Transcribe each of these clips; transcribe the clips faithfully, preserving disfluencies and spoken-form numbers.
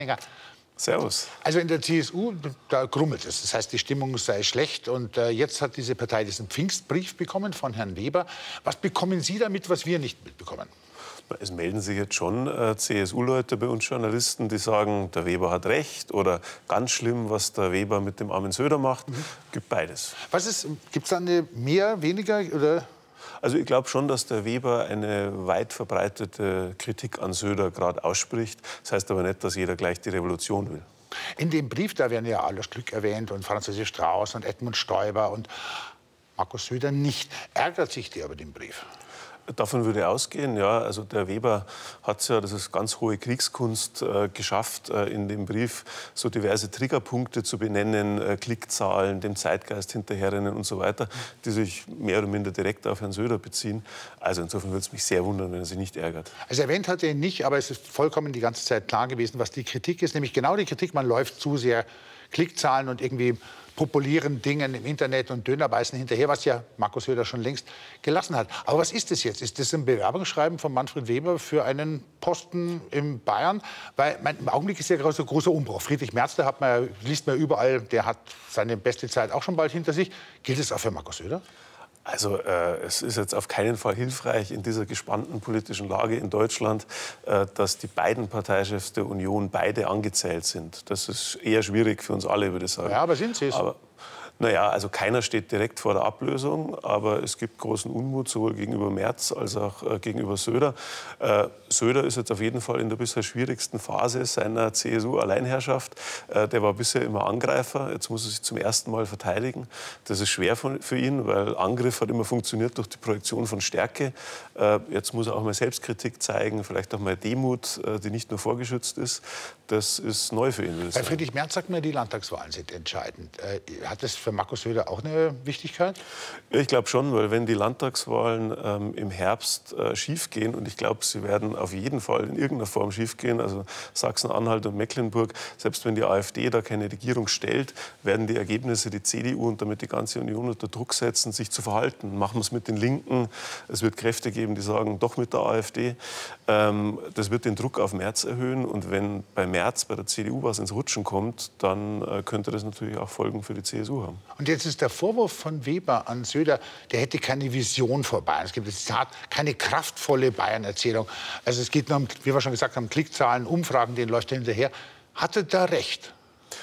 Servus. Also in der C S U, da grummelt es. Das heißt, die Stimmung sei schlecht. Und äh, jetzt hat diese Partei diesen Pfingstbrief bekommen von Herrn Weber. Was bekommen Sie damit, was wir nicht mitbekommen? Es melden sich jetzt schon äh, C S U-Leute bei uns Journalisten, die sagen, der Weber hat recht oder ganz schlimm, was der Weber mit dem armen Söder macht. Mhm. Gibt beides. Was ist, gibt es da eine mehr, weniger oder? Also ich glaube schon, dass der Weber eine weit verbreitete Kritik an Söder gerade ausspricht. Das heißt aber nicht, dass jeder gleich die Revolution will. In dem Brief, da werden ja Alois Glück erwähnt und Franz Josef Strauß und Edmund Stoiber und Markus Söder nicht. Ärgert sich der über den Brief? Davon würde ich ausgehen, ja. Also der Weber hat ja, das ist ganz hohe Kriegskunst, äh, geschafft, äh, in dem Brief so diverse Triggerpunkte zu benennen, äh, Klickzahlen, dem Zeitgeist hinterherrennen und so weiter, die sich mehr oder minder direkt auf Herrn Söder beziehen. Also insofern würde es mich sehr wundern, wenn er sich nicht ärgert. Also erwähnt hat er ihn nicht, aber es ist vollkommen die ganze Zeit klar gewesen, was die Kritik ist. Nämlich genau die Kritik, man läuft zu sehr Klickzahlen und irgendwie populären Dingen im Internet und Dönerbeißen hinterher, was ja Markus Söder schon längst gelassen hat. Aber was ist das jetzt? Ist das ein Bewerbungsschreiben von Manfred Weber für einen Posten in Bayern? Weil mein, im Augenblick ist ja gerade so ein großer Umbruch. Friedrich Merz, da hat man, liest man überall, der hat seine beste Zeit auch schon bald hinter sich. Gilt es auch für Markus Söder? Also äh, es ist jetzt auf keinen Fall hilfreich in dieser gespannten politischen Lage in Deutschland, äh, dass die beiden Parteichefs der Union beide angezählt sind. Das ist eher schwierig für uns alle, würde ich sagen. Ja, aber sind sie es? Aber naja, also keiner steht direkt vor der Ablösung, aber es gibt großen Unmut, sowohl gegenüber Merz als auch äh, gegenüber Söder. Äh, Söder ist jetzt auf jeden Fall in der bisher schwierigsten Phase seiner C S U-Alleinherrschaft. Äh, der war bisher immer Angreifer, jetzt muss er sich zum ersten Mal verteidigen. Das ist schwer von, für ihn, weil Angriff hat immer funktioniert durch die Projektion von Stärke. Äh, jetzt muss er auch mal Selbstkritik zeigen, vielleicht auch mal Demut, äh, die nicht nur vorgeschützt ist. Das ist neu für ihn. Bei Friedrich Merz sagt man, die Landtagswahlen sind entscheidend. Äh, hat das für Markus Söder auch eine Wichtigkeit? Ich glaube schon, weil wenn die Landtagswahlen ähm, im Herbst äh, schiefgehen, und ich glaube, sie werden auf jeden Fall in irgendeiner Form schiefgehen, also Sachsen-Anhalt und Mecklenburg, selbst wenn die AfD da keine Regierung stellt, werden die Ergebnisse die C D U und damit die ganze Union unter Druck setzen, sich zu verhalten. Machen wir es mit den Linken. Es wird Kräfte geben, die sagen, doch mit der AfD. Ähm, das wird den Druck auf Merz erhöhen. Und wenn bei Merz, bei der C D U was ins Rutschen kommt, dann äh, könnte das natürlich auch Folgen für die C S U haben. Und jetzt ist der Vorwurf von Weber an Söder, der hätte keine Vision vor Bayern. Es gibt das Zitat, keine kraftvolle Bayern-Erzählung. Also es geht nur um, wie wir schon gesagt haben, Klickzahlen, Umfragen, denen läuft er hinterher. Hatte da recht?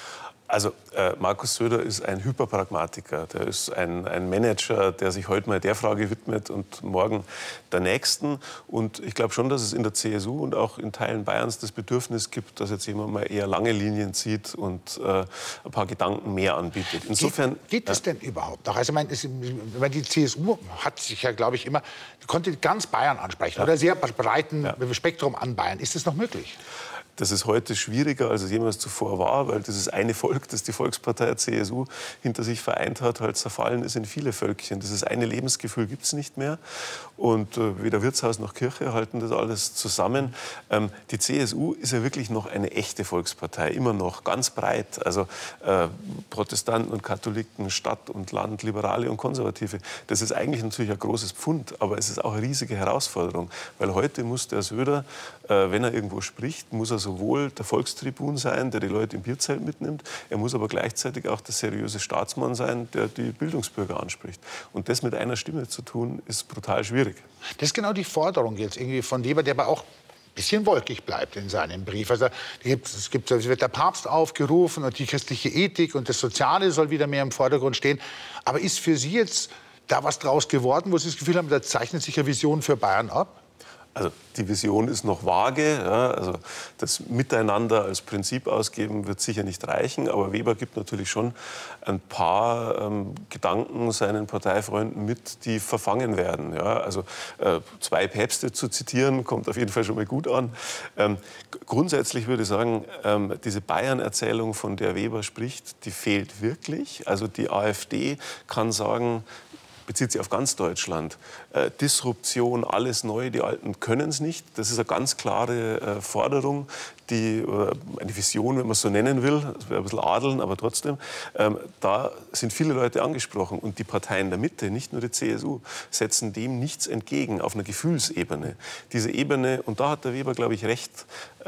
Also äh, Markus Söder ist ein Hyperpragmatiker. Der ist ein, ein Manager, der sich heute mal der Frage widmet und morgen der nächsten. Und ich glaube schon, dass es in der C S U und auch in Teilen Bayerns das Bedürfnis gibt, dass jetzt jemand mal eher lange Linien zieht und äh, ein paar Gedanken mehr anbietet. Insofern geht, geht das denn überhaupt noch? Also ich meine, es, die C S U hat sich ja, glaube ich, immer konnte ganz Bayern ansprechen, ja, oder sehr breiten ja. Spektrum an Bayern. Ist das noch möglich? Das ist heute schwieriger, als es jemals zuvor war, weil dieses eine Volk, das die Volkspartei C S U hinter sich vereint hat, halt zerfallen ist in viele Völkchen. Dieses eine Lebensgefühl gibt es nicht mehr. Und äh, weder Wirtshaus noch Kirche halten das alles zusammen. Ähm, die C S U ist ja wirklich noch eine echte Volkspartei, immer noch ganz breit. Also äh, Protestanten und Katholiken, Stadt und Land, Liberale und Konservative. Das ist eigentlich natürlich ein großes Pfund, aber es ist auch eine riesige Herausforderung. Weil heute muss der Söder, äh, wenn er irgendwo spricht, muss er sowohl der Volkstribun sein, der die Leute im Bierzelt mitnimmt, er muss aber gleichzeitig auch der seriöse Staatsmann sein, der die Bildungsbürger anspricht. Und das mit einer Stimme zu tun, ist brutal schwierig. Das ist genau die Forderung jetzt irgendwie von Weber, der aber auch ein bisschen wolkig bleibt in seinem Brief. Also es, gibt, es wird der Papst aufgerufen und die christliche Ethik und das Soziale soll wieder mehr im Vordergrund stehen. Aber ist für Sie jetzt da was draus geworden, wo Sie das Gefühl haben, da zeichnet sich eine Vision für Bayern ab? Also die Vision ist noch vage. Ja, also das Miteinander als Prinzip ausgeben wird sicher nicht reichen. Aber Weber gibt natürlich schon ein paar ähm, Gedanken seinen Parteifreunden mit, die verfangen werden. Ja, also äh, zwei Päpste zu zitieren, kommt auf jeden Fall schon mal gut an. Ähm, grundsätzlich würde ich sagen, ähm, diese Bayern-Erzählung, von der Weber spricht, die fehlt wirklich. Also die AfD kann sagen, bezieht sich auf ganz Deutschland. Äh, Disruption, alles neu, die Alten können es nicht. Das ist eine ganz klare äh, Forderung, die, äh, eine Vision, wenn man es so nennen will. Das wäre ein bisschen adeln, aber trotzdem. Ähm, da sind viele Leute angesprochen. Und die Parteien der Mitte, nicht nur die C S U, setzen dem nichts entgegen auf einer Gefühlsebene. Diese Ebene, und da hat der Weber, glaube ich, recht, äh,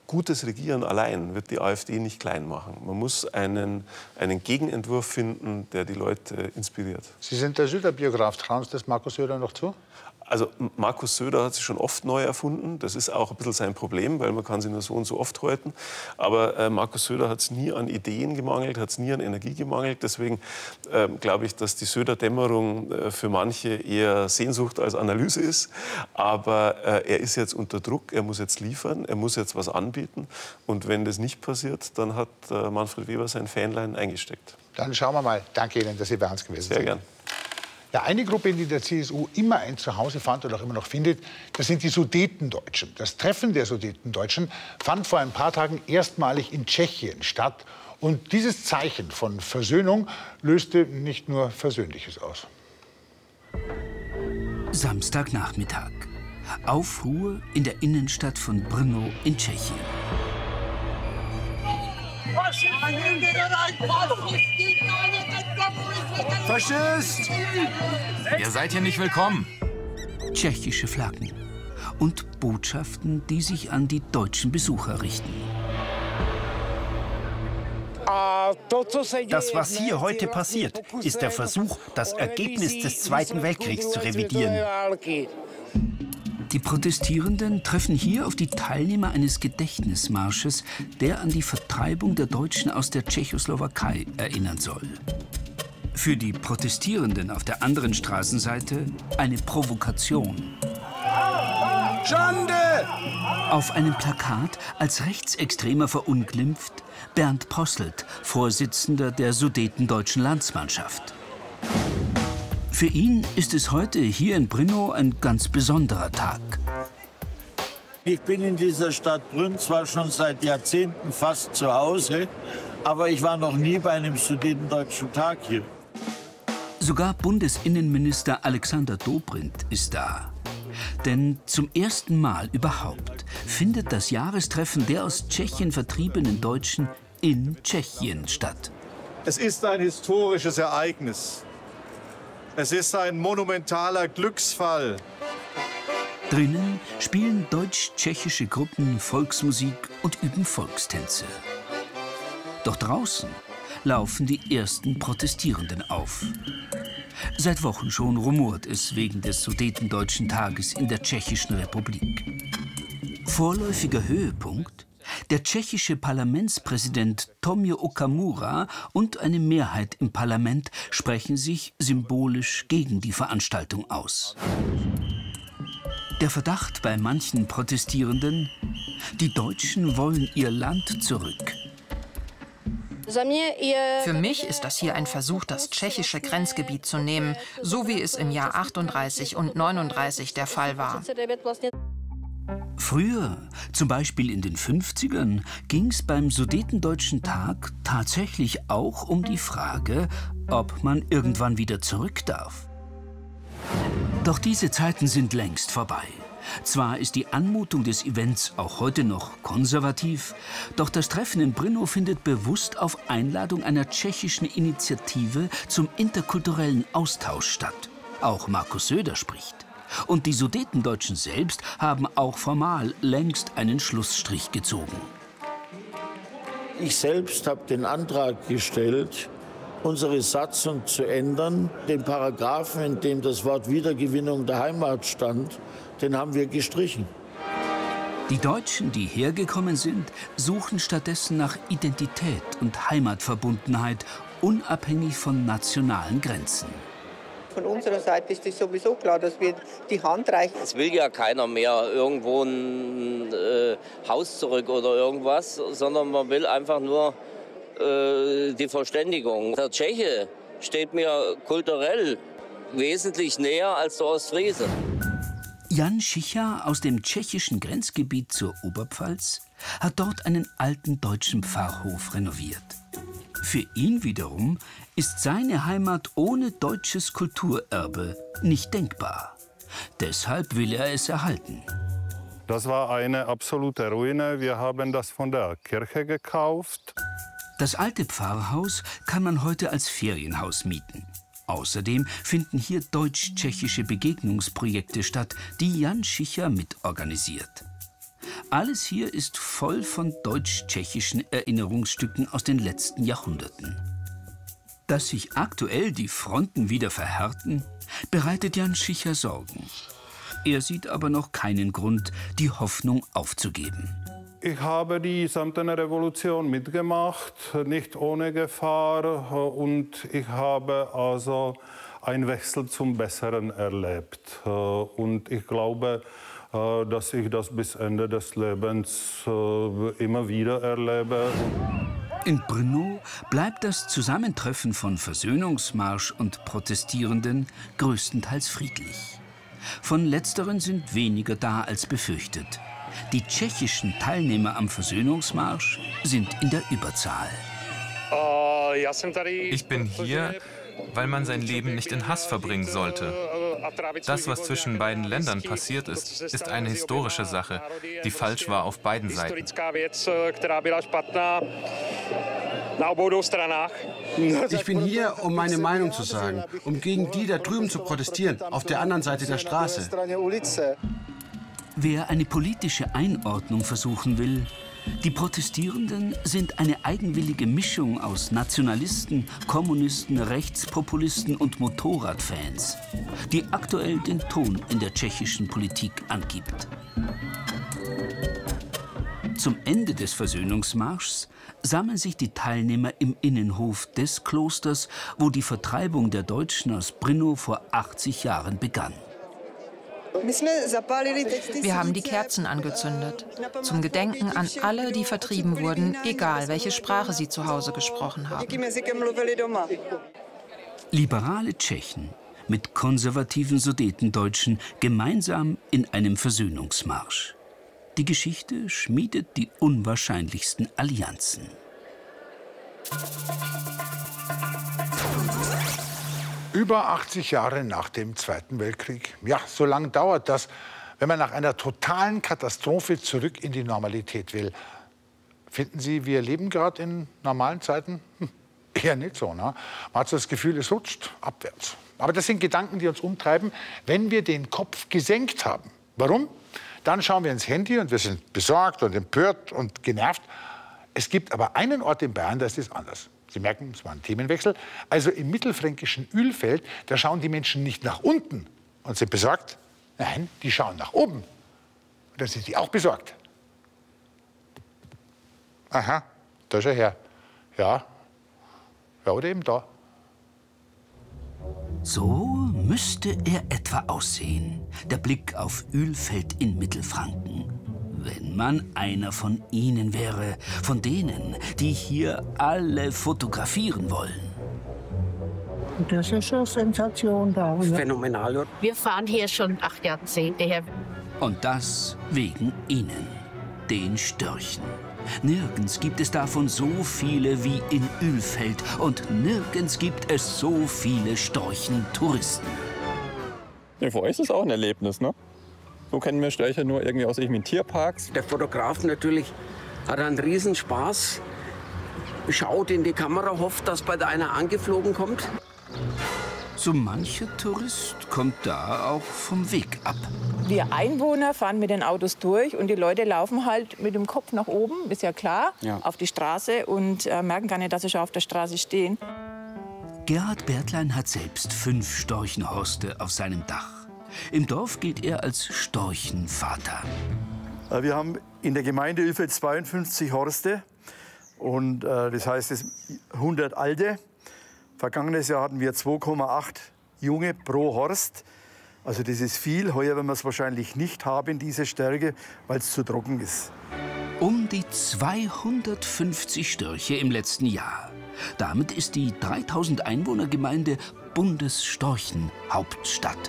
gutes Regieren allein wird die AfD nicht klein machen. Man muss einen, einen Gegenentwurf finden, der die Leute inspiriert. Sie sind der Söder-Biograf. Trauen Sie das Markus Söder noch zu? Also Markus Söder hat sich schon oft neu erfunden. Das ist auch ein bisschen sein Problem, weil man kann sie nur so und so oft häuten. Aber äh, Markus Söder hat es nie an Ideen gemangelt, hat es nie an Energie gemangelt. Deswegen äh, glaube ich, dass die Söder-Dämmerung äh, für manche eher Sehnsucht als Analyse ist. Aber äh, er ist jetzt unter Druck, er muss jetzt liefern, er muss jetzt was anbieten. Und wenn das nicht passiert, dann hat äh, Manfred Weber sein Fähnlein eingesteckt. Dann schauen wir mal. Danke Ihnen, dass Sie bei uns gewesen sind. Sehr gern. Ja, eine Gruppe, die der C S U immer ein Zuhause fand und auch immer noch findet, das sind die Sudetendeutschen. Das Treffen der Sudetendeutschen fand vor ein paar Tagen erstmalig in Tschechien statt. Und dieses Zeichen von Versöhnung löste nicht nur Versöhnliches aus. Samstagnachmittag. Aufruhr in der Innenstadt von Brno in Tschechien. Faschist! Ihr seid hier nicht willkommen. Tschechische Flaggen und Botschaften, die sich an die deutschen Besucher richten. Das, was hier heute passiert, ist der Versuch, das Ergebnis des Zweiten Weltkriegs zu revidieren. Die Protestierenden treffen hier auf die Teilnehmer eines Gedächtnismarsches, der an die Vertreibung der Deutschen aus der Tschechoslowakei erinnern soll. Für die Protestierenden auf der anderen Straßenseite eine Provokation. Schande! Auf einem Plakat als Rechtsextremer verunglimpft Bernd Posselt, Vorsitzender der Sudetendeutschen Landsmannschaft. Für ihn ist es heute hier in Brno ein ganz besonderer Tag. Ich bin in dieser Stadt Brünn zwar schon seit Jahrzehnten fast zu Hause, aber ich war noch nie bei einem Sudetendeutschen Tag hier. Sogar Bundesinnenminister Alexander Dobrindt ist da. Denn zum ersten Mal überhaupt findet das Jahrestreffen der aus Tschechien vertriebenen Deutschen in Tschechien statt. Es ist ein historisches Ereignis. Es ist ein monumentaler Glücksfall. Drinnen spielen deutsch-tschechische Gruppen Volksmusik und üben Volkstänze. Doch draußen laufen die ersten Protestierenden auf. Seit Wochen schon rumort es wegen des Sudetendeutschen Tages in der Tschechischen Republik. Vorläufiger Höhepunkt: der tschechische Parlamentspräsident Tomio Okamura und eine Mehrheit im Parlament sprechen sich symbolisch gegen die Veranstaltung aus. Der Verdacht bei manchen Protestierenden: die Deutschen wollen ihr Land zurück. Für mich ist das hier ein Versuch, das tschechische Grenzgebiet zu nehmen, so wie es im Jahr achtunddreißig und neununddreißig der Fall war. Früher, zum Beispiel in den fünfzigern, ging es beim Sudetendeutschen Tag tatsächlich auch um die Frage, ob man irgendwann wieder zurück darf. Doch diese Zeiten sind längst vorbei. Zwar ist die Anmutung des Events auch heute noch konservativ, doch das Treffen in Brno findet bewusst auf Einladung einer tschechischen Initiative zum interkulturellen Austausch statt. Auch Markus Söder spricht. Und die Sudetendeutschen selbst haben auch formal längst einen Schlussstrich gezogen. Ich selbst habe den Antrag gestellt, unsere Satzung zu ändern. Den Paragraphen, in dem das Wort Wiedergewinnung der Heimat stand, den haben wir gestrichen. Die Deutschen, die hergekommen sind, suchen stattdessen nach Identität und Heimatverbundenheit, unabhängig von nationalen Grenzen. Von unserer Seite ist es sowieso klar, dass wir die Hand reichen. Es will ja keiner mehr irgendwo ein äh, Haus zurück oder irgendwas, sondern man will einfach nur äh, die Verständigung. Der Tscheche steht mir kulturell wesentlich näher als der Ostfriese. Jan Schicha aus dem tschechischen Grenzgebiet zur Oberpfalz hat dort einen alten deutschen Pfarrhof renoviert. Für ihn wiederum ist seine Heimat ohne deutsches Kulturerbe nicht denkbar. Deshalb will er es erhalten. Das war eine absolute Ruine. Wir haben das von der Kirche gekauft. Das alte Pfarrhaus kann man heute als Ferienhaus mieten. Außerdem finden hier deutsch-tschechische Begegnungsprojekte statt, die Jan Schicha mitorganisiert. Alles hier ist voll von deutsch-tschechischen Erinnerungsstücken aus den letzten Jahrhunderten. Dass sich aktuell die Fronten wieder verhärten, bereitet Jan Schicher Sorgen. Er sieht aber noch keinen Grund, die Hoffnung aufzugeben. Ich habe die Samtene Revolution mitgemacht, nicht ohne Gefahr. Und ich habe also einen Wechsel zum Besseren erlebt. Und ich glaube, dass ich das bis Ende des Lebens immer wieder erlebe. In Brno bleibt das Zusammentreffen von Versöhnungsmarsch und Protestierenden größtenteils friedlich. Von letzteren sind weniger da als befürchtet. Die tschechischen Teilnehmer am Versöhnungsmarsch sind in der Überzahl. Ich bin hier, weil man sein Leben nicht in Hass verbringen sollte. Das, was zwischen beiden Ländern passiert ist, ist eine historische Sache, die falsch war auf beiden Seiten. Ich bin hier, um meine Meinung zu sagen, um gegen die da drüben zu protestieren, auf der anderen Seite der Straße. Wer eine politische Einordnung versuchen will, die Protestierenden sind eine eigenwillige Mischung aus Nationalisten, Kommunisten, Rechtspopulisten und Motorradfans, die aktuell den Ton in der tschechischen Politik angibt. Zum Ende des Versöhnungsmarschs sammeln sich die Teilnehmer im Innenhof des Klosters, wo die Vertreibung der Deutschen aus Brno vor achtzig Jahren begann. Wir haben die Kerzen angezündet, zum Gedenken an alle, die vertrieben wurden, egal welche Sprache sie zu Hause gesprochen haben. Liberale Tschechen mit konservativen Sudetendeutschen gemeinsam in einem Versöhnungsmarsch. Die Geschichte schmiedet die unwahrscheinlichsten Allianzen. Über achtzig Jahre nach dem Zweiten Weltkrieg. Ja, so lange dauert das, wenn man nach einer totalen Katastrophe zurück in die Normalität will. Finden Sie, wir leben gerade in normalen Zeiten? Hm, eher nicht so. Ne? Man hat so das Gefühl, es rutscht abwärts. Aber das sind Gedanken, die uns umtreiben, wenn wir den Kopf gesenkt haben. Warum? Dann schauen wir ins Handy und wir sind besorgt und empört und genervt. Es gibt aber einen Ort in Bayern, da ist es anders. Sie merken, es war ein Themenwechsel. Also im mittelfränkischen Ölfeld, da schauen die Menschen nicht nach unten und sind besorgt. Nein, die schauen nach oben. Und dann sind die auch besorgt. Aha, da ist er her. Ja, ja, oder eben da. So müsste er etwa aussehen, der Blick auf Ölfeld in Mittelfranken. Wenn man einer von ihnen wäre, von denen, die hier alle fotografieren wollen. Das ist eine Sensation da. Phänomenal. Wir fahren hier schon acht Jahrzehnte her. Und das wegen ihnen, den Störchen. Nirgends gibt es davon so viele wie in Ölfeld und nirgends gibt es so viele Storchentouristen. Ja, für euch ist es auch ein Erlebnis, ne? So kennen wir Störche nur irgendwie aus irgendwelchen Tierparks. Der Fotograf natürlich hat einen Riesenspaß, schaut in die Kamera, hofft, dass bei der einer angeflogen kommt. So mancher Tourist kommt da auch vom Weg ab. Wir Einwohner fahren mit den Autos durch und die Leute laufen halt mit dem Kopf nach oben, ist ja klar, ja. auf die Straße und äh, merken gar nicht, dass sie schon auf der Straße stehen. Gerhard Bertlein hat selbst fünf Storchenhorste auf seinem Dach. Im Dorf gilt er als Storchenvater. Wir haben in der Gemeinde Ölfeld zweiundfünfzig Horste. Und äh, das heißt, es hundert alte. Vergangenes Jahr hatten wir zwei Komma acht Junge pro Horst. Also das ist viel. Heuer werden wir es wahrscheinlich nicht haben, diese Stärke, weil es zu trocken ist. Um die zweihundertfünfzig Störche im letzten Jahr. Damit ist die dreitausend Einwohner-Gemeinde Bundesstorchenhauptstadt.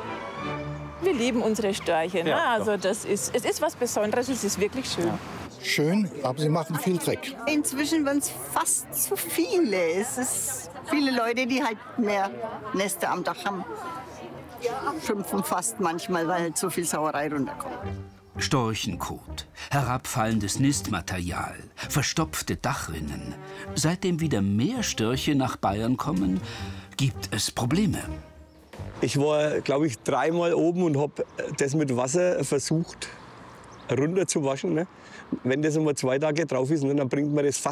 Wir lieben unsere Störche. Ne? Ja, also das ist, es ist was Besonderes, es ist wirklich schön. Ja. Schön, aber sie machen viel Dreck. Inzwischen waren es fast zu viele. Es ist viele Leute, die halt mehr Nester am Dach haben. Schimpfen fast manchmal, weil halt so viel Sauerei runterkommt. Storchenkot, herabfallendes Nistmaterial, verstopfte Dachrinnen. Seitdem wieder mehr Störche nach Bayern kommen, gibt es Probleme. Ich war, glaube ich, dreimal oben und habe das mit Wasser versucht runterzuwaschen. Ne? Wenn das einmal zwei Tage drauf ist, ne, dann bringt man das